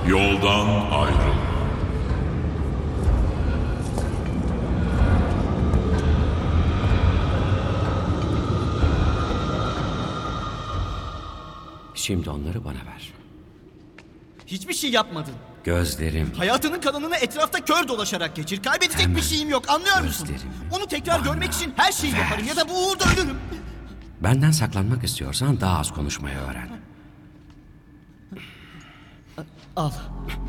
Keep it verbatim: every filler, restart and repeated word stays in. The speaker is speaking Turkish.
Yoldan ayrıl. Şimdi onları bana ver. Hiçbir şey yapmadın. Gözlerim. Hayatının kalanını etrafta kör dolaşarak geçir. Kaybedecek Hemen bir şeyim yok, anlıyor musun? gözlerimi Onu tekrar bana görmek için her şeyi ver. yaparım ya da bu uğurda ölürüm. Benden saklanmak istiyorsan daha az konuşmayı öğren. Al.